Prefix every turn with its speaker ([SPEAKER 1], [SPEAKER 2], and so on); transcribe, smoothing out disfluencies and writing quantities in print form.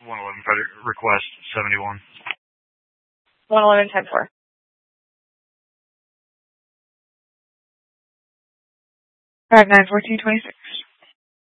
[SPEAKER 1] 111 credit request 71.
[SPEAKER 2] 111 10-4.
[SPEAKER 3] Five 9 14 26.